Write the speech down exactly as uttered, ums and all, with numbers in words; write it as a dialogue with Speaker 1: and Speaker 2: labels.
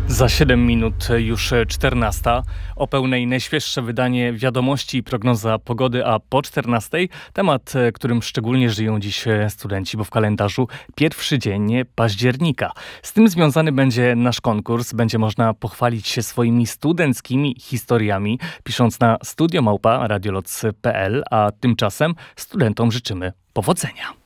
Speaker 1: Za siedem minut już czternasta. O pełnej najświeższe wydanie wiadomości i prognoza pogody, a po czternastej temat, którym szczególnie żyją dziś studenci, bo w kalendarzu pierwszy dzień października. Z tym związany będzie nasz konkurs. Będzie można pochwalić się swoimi studenckimi historiami, pisząc na studio małpa radioloc kropka p l, a tymczasem studentom życzymy powodzenia.